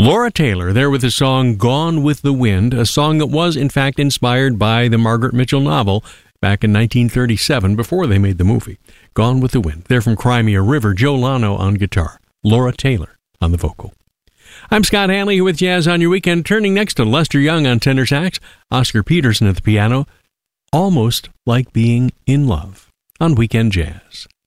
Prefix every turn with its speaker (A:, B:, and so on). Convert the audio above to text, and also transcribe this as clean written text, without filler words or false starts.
A: Laura Taylor there with the song Gone with the Wind, a song that was in fact inspired by the Margaret Mitchell novel back in 1937 before they made the movie. Gone with the Wind. They're from Crimea River. Joe Lano on guitar. Laura Taylor on the vocal. I'm Scott Hanley with Jazz on Your Weekend, turning next to Lester Young on tenor sax, Oscar Peterson at the piano. Almost Like Being in Love on Weekend Jazz.